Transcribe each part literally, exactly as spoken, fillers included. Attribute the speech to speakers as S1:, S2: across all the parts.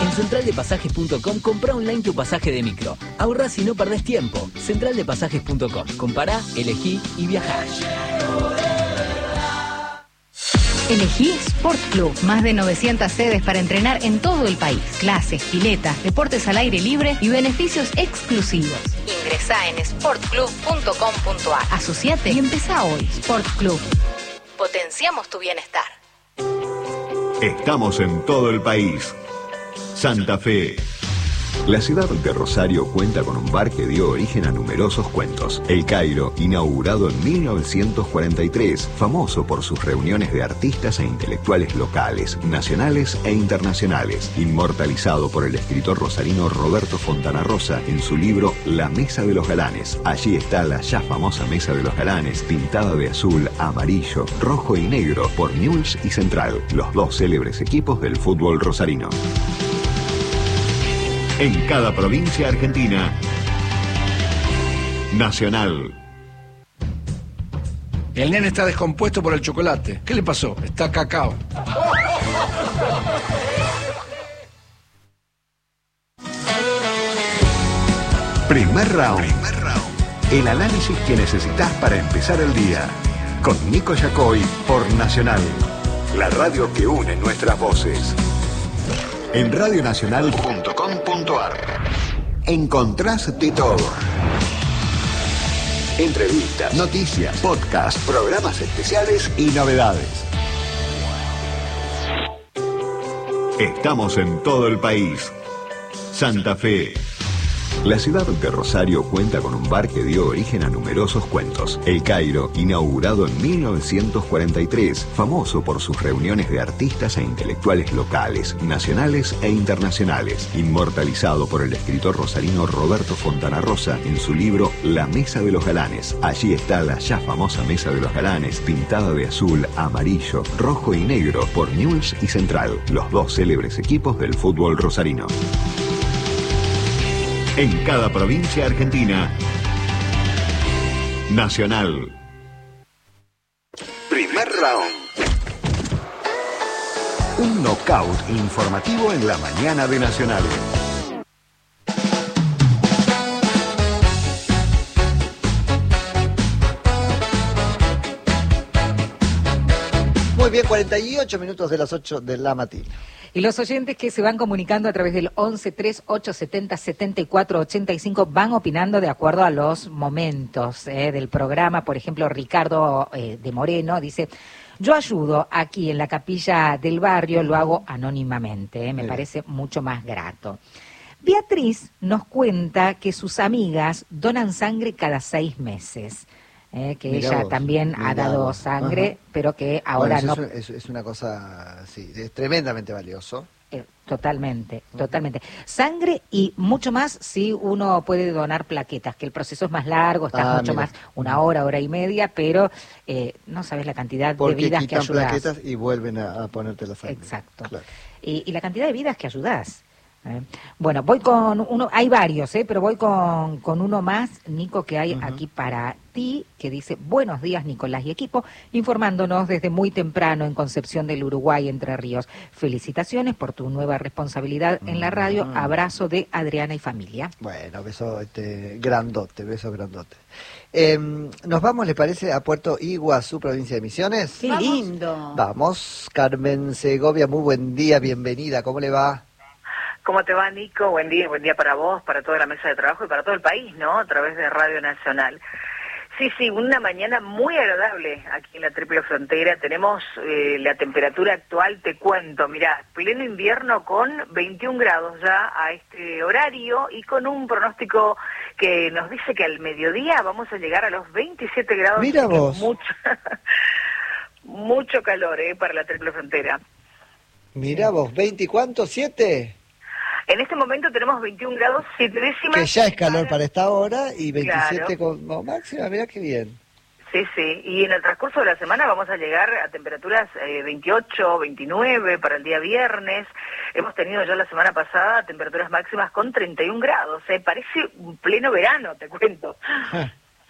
S1: En central de pasajes punto com comprá online tu pasaje de micro. Ahorrás y no perdés tiempo. central de pasajes punto com. Compará, elegí y viajá.
S2: Elegí Sport Club. Más de novecientas sedes para entrenar en todo el país. Clases, piletas, deportes al aire libre y beneficios exclusivos. Ingresá en sport club punto com punto a r. Asociate y empezá hoy. Sport Club. Potenciamos tu bienestar.
S3: Estamos en todo el país. Santa Fe. La ciudad de Rosario cuenta con un bar que dio origen a numerosos cuentos. El Cairo, inaugurado en mil novecientos cuarenta y tres, famoso por sus reuniones de artistas e intelectuales locales, nacionales e internacionales, inmortalizado por el escritor rosarino Roberto Fontana Rosa en su libro La Mesa de los Galanes. Allí está la ya famosa Mesa de los Galanes, pintada de azul, amarillo, rojo y negro por Newell's y Central, los dos célebres equipos del fútbol rosarino. En cada provincia argentina. Nacional.
S4: El nene está descompuesto por el chocolate. ¿Qué le pasó? Está cacao.
S3: Primer round. Primer round. El análisis que necesitas para empezar el día. Con Nico Yacoy por Nacional. La radio que une nuestras voces. En radio nacional punto com punto a r encontrás de todo. Entrevistas, noticias, podcasts, programas especiales y novedades. Estamos en todo el país. Santa Fe. La ciudad de Rosario cuenta con un bar que dio origen a numerosos cuentos. El Cairo, inaugurado en mil novecientos cuarenta y tres, famoso por sus reuniones de artistas e intelectuales locales, nacionales e internacionales, inmortalizado por el escritor rosarino Roberto Fontana Rosa en su libro La Mesa de los Galanes. Allí está la ya famosa Mesa de los Galanes, pintada de azul, amarillo, rojo y negro por Newell's y Central, los dos célebres equipos del fútbol rosarino. En cada provincia argentina. Nacional. Primer round. Un knockout informativo en la mañana de Nacional.
S5: Muy bien, cuarenta y ocho minutos de las ocho de la mañana.
S6: Y los oyentes que se van comunicando a través del once, tres, ocho, setenta, setenta y cuatro, ochenta y cinco van opinando de acuerdo a los momentos eh, del programa. Por ejemplo, Ricardo eh, de Moreno dice: yo ayudo aquí en la capilla del barrio, lo hago anónimamente, eh, me Mira. parece mucho más grato. Beatriz nos cuenta que sus amigas donan sangre cada seis meses. Eh, que mirá ella vos, también ha dado vos. sangre, Ajá. pero que ahora
S5: bueno,
S6: no...
S5: Es, es una cosa, sí, es tremendamente valioso.
S6: Eh, totalmente, uh-huh. totalmente. Sangre y mucho más si uno puede donar plaquetas, que el proceso es más largo, estás ah, mucho mira. más, una hora, hora y media, pero eh, no sabes la cantidad
S5: Porque
S6: de vidas que ayudás.
S5: Porque quitan plaquetas y vuelven a, a ponerte la sangre.
S6: Exacto.
S5: Claro.
S6: Y, y la cantidad de vidas que ayudás. Eh. Bueno, voy con uno, hay varios, eh, pero voy con, con uno más, Nico, que hay uh-huh. aquí para ti, que dice: buenos días, Nicolás y equipo, informándonos desde muy temprano en Concepción del Uruguay, Entre Ríos. Felicitaciones por tu nueva responsabilidad uh-huh. en la radio. Abrazo de Adriana y familia.
S5: Bueno, beso este, grandote, beso grandote. Eh, Nos vamos, ¿le parece, a Puerto Iguazú, provincia de Misiones?
S7: ¡Qué lindo!
S5: Vamos, Carmen Segovia, muy buen día, bienvenida, ¿cómo le va?
S8: ¿Cómo te va, Nico? Buen día, buen día para vos, para toda la mesa de trabajo y para todo el país, ¿no? A través de Radio Nacional. Sí, sí, una mañana muy agradable aquí en la Triple Frontera. Tenemos eh, la temperatura actual, te cuento, mirá, pleno invierno con veintiún grados ya a este horario y con un pronóstico que nos dice que al mediodía vamos a llegar a los veintisiete grados.
S5: Mira vos.
S8: Mucho, mucho calor, ¿eh? Para la Triple Frontera.
S5: Mira vos, ¿veinte y cuánto? ¿siete?
S8: En este momento tenemos veintiún grados, siete décimas.
S5: Que ya es calor para esta hora y veintisiete
S8: claro.
S5: como máxima, mirá qué bien.
S8: Sí, sí, y en el transcurso de la semana vamos a llegar a temperaturas eh, veintiocho, veintinueve para el día viernes. Hemos tenido ya la semana pasada temperaturas máximas con treinta y un grados, eh. Parece un pleno verano, te cuento.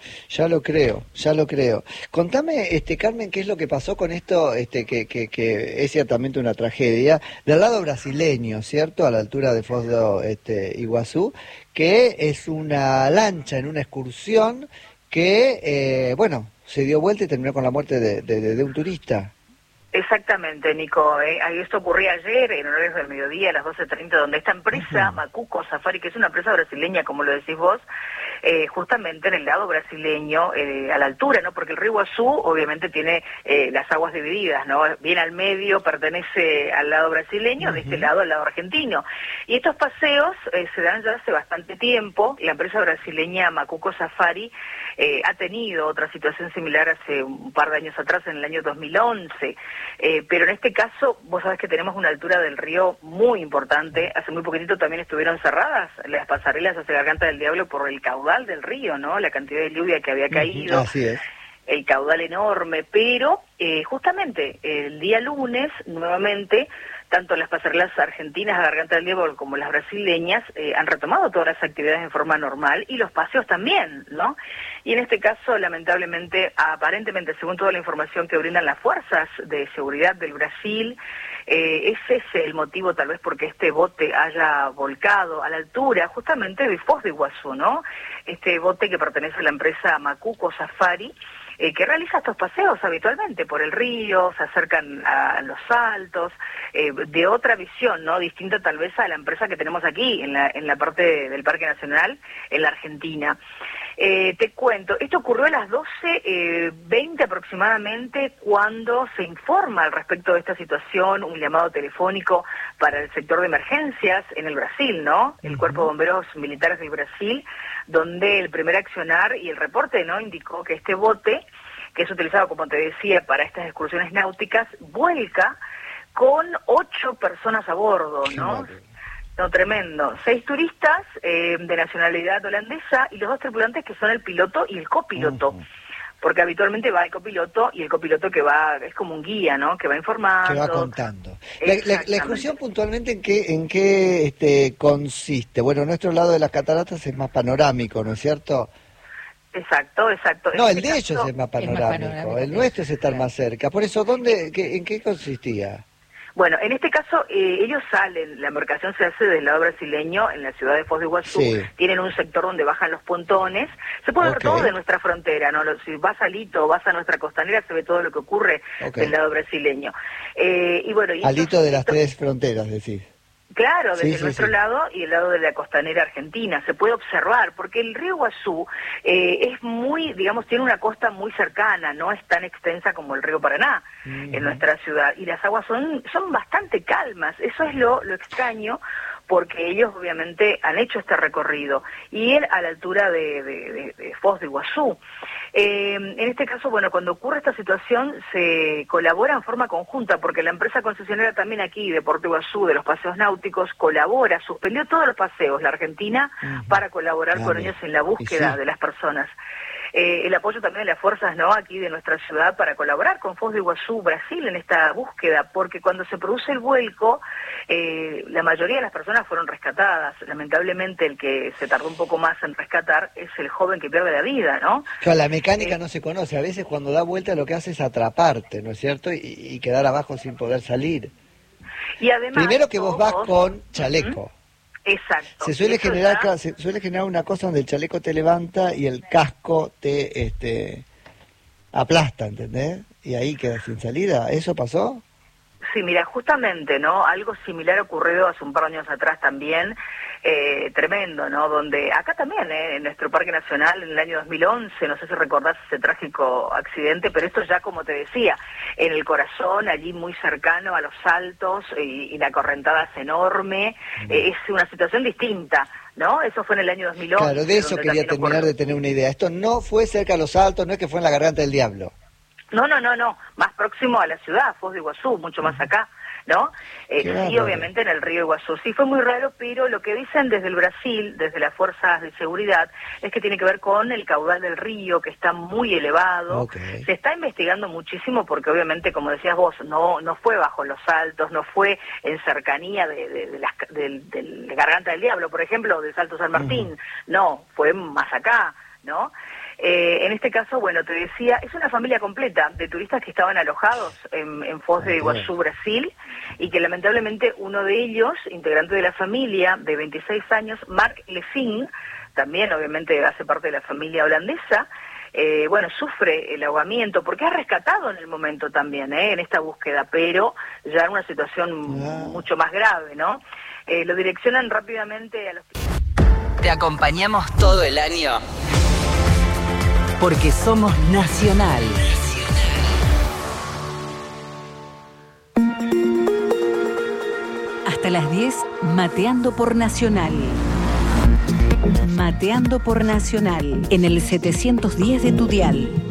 S5: Ya lo creo, ya lo creo. Contame, este, Carmen, qué es lo que pasó con esto, este, que, que, que es ciertamente una tragedia, del lado brasileño, ¿cierto? A la altura de Foz do este, Iguazú, que es una lancha en una excursión que, eh, bueno, se dio vuelta y terminó con la muerte de, de, de, de un turista.
S8: Exactamente, Nico. Eh, esto ocurría ayer, en horarios del mediodía, a las doce treinta, donde esta empresa, uh-huh. Macuco Safari, que es una empresa brasileña, como lo decís vos, eh, justamente en el lado brasileño, eh, a la altura, ¿no? Porque el río Iguazú, obviamente, tiene eh, las aguas divididas, ¿no? Bien al medio, pertenece al lado brasileño, uh-huh. de este lado al lado argentino. Y estos paseos eh, se dan ya hace bastante tiempo. La empresa brasileña Macuco Safari eh, ha tenido otra situación similar hace un par de años atrás, en el año dos mil once. Eh, pero en este caso, vos sabés que tenemos una altura del río muy importante. Hace muy poquitito también estuvieron cerradas las pasarelas hacia Garganta del Diablo por el caudal del río, ¿no? La cantidad de lluvia que había caído.
S5: Así es.
S8: El caudal enorme, pero eh, justamente el día lunes, nuevamente, tanto las pasarelas argentinas a Garganta del Diablo como las brasileñas eh, han retomado todas las actividades en forma normal y los paseos también, ¿no? Y en este caso, lamentablemente, aparentemente, según toda la información que brindan las fuerzas de seguridad del Brasil, eh, es ese el motivo tal vez porque este bote haya volcado a la altura justamente de Foz de Iguazú, ¿no? Este bote que pertenece a la empresa Macuco Safari, Eh, que realiza estos paseos habitualmente por el río, se acercan a los saltos, eh, de otra visión, ¿no? Distinta tal vez a la empresa que tenemos aquí, en la, en la parte del Parque Nacional, en la Argentina. Eh, te cuento, esto ocurrió a las doce veinte aproximadamente, cuando se informa al respecto de esta situación, un llamado telefónico para el sector de emergencias en el Brasil, ¿no? El Cuerpo de Bomberos Militares del Brasil, donde el primer accionar y el reporte, ¿no?, indicó que este bote, que es utilizado, como te decía, para estas excursiones náuticas, vuelca con ocho personas a bordo, ¿no? No, tremendo. Seis turistas eh, de nacionalidad holandesa y los dos tripulantes que son el piloto y el copiloto. Uh-huh. Porque habitualmente va el copiloto y el copiloto que va, es como un guía, ¿no? Que va informando.
S5: Que va contando. La, la, la excursión puntualmente, ¿en qué, en qué este, consiste? Bueno, nuestro lado de las cataratas es más panorámico, ¿no es cierto?
S8: Exacto, exacto.
S5: No,
S8: en
S5: el
S8: este
S5: de ellos
S8: caso,
S5: es más panorámico,
S6: es más panorámico,
S5: el nuestro es estar más cerca. Por eso, ¿dónde, qué, ¿en qué consistía?
S8: Bueno, en este caso eh, ellos salen, la embarcación se hace del lado brasileño, en la ciudad de Foz de Iguazú,
S5: sí.
S8: Tienen un sector donde bajan los pontones, se puede okay. ver todo de nuestra frontera, ¿no? Si vas a Alito o vas a nuestra costanera, se ve todo lo que ocurre okay. del lado brasileño. Eh, y bueno, y
S5: Alito de las tres fronteras, decís.
S8: Claro, desde
S5: sí, sí,
S8: nuestro
S5: sí.
S8: lado y el lado de la costanera argentina, se puede observar, porque el río Iguazú eh, es muy, digamos, tiene una costa muy cercana, no es tan extensa como el río Paraná mm. en nuestra ciudad, y las aguas son, son bastante calmas, eso es lo, lo extraño, porque ellos obviamente han hecho este recorrido, y él a la altura de, de, de, de Foz de Iguazú. Eh, en este caso, bueno, cuando ocurre esta situación se colabora en forma conjunta, porque la empresa concesionera también aquí de Puerto Iguazú, de los paseos náuticos, colabora, suspendió todos los paseos, la Argentina, uh-huh. para colaborar ah, con ellos en la búsqueda sí. de las personas. Eh, el apoyo también de las fuerzas, ¿no?, aquí de nuestra ciudad para colaborar con Foz de Iguazú, Brasil, en esta búsqueda, porque cuando se produce el vuelco, eh, la mayoría de las personas fueron rescatadas. Lamentablemente el que se tardó un poco más en rescatar es el joven que pierde la vida, ¿no?
S5: Claro, la mecánica
S8: eh,
S5: no se conoce, a veces cuando da vuelta lo que hace es atraparte, ¿no es cierto?, y, y quedar abajo sin poder salir.
S8: Y además,
S5: primero que vos vas con chaleco.
S8: Uh-huh. Exacto.
S5: Se suele generar
S8: ya...
S5: se suele generar una cosa donde el chaleco te levanta y el casco te este aplasta, ¿entendés? Y ahí quedas sin salida. ¿Eso pasó?
S8: Sí, mira, justamente, ¿no? Algo similar ocurrió hace un par de años atrás también, eh, tremendo, ¿no? Donde, acá también, ¿eh? En nuestro Parque Nacional, en el año dos mil once, no sé si recordás ese trágico accidente, pero esto ya, como te decía, en el corazón, allí muy cercano a los saltos, y, y la correntada es enorme, mm. eh, es una situación distinta, ¿no? Eso fue en el año dos mil once.
S5: Claro, de eso quería terminar ocurrió. de tener una idea. Esto no fue cerca a los saltos, no es que fue en la Garganta del Diablo.
S8: No, no, no, no, más próximo a la ciudad, Foz de Iguazú, mucho más acá, ¿no? Eh, sí, raro. Obviamente en el río Iguazú. Sí, fue muy raro, pero lo que dicen desde el Brasil, desde las fuerzas de seguridad, es que tiene que ver con el caudal del río, que está muy elevado. Okay. Se está investigando muchísimo porque obviamente, como decías vos, no no fue bajo los saltos, no fue en cercanía de, de, de, las, de, de la Garganta del Diablo, por ejemplo, del Salto San Martín. Uh-huh. No, fue más acá, ¿no? Eh, en este caso, bueno, te decía, es una familia completa de turistas que estaban alojados en, en Foz de Iguazú, Brasil, y que lamentablemente uno de ellos, integrante de la familia, de veintiséis años, Mark Lefin, también obviamente hace parte de la familia holandesa, eh, bueno, sufre el ahogamiento, porque es rescatado en el momento también, eh, en esta búsqueda, pero ya en una situación wow. mucho más grave, ¿no? Eh, lo direccionan rápidamente al hospital.
S7: Te acompañamos todo el año, porque somos Nacional. Hasta las diez, Mateando por Nacional. Mateando por Nacional, en el setecientos diez de tu dial.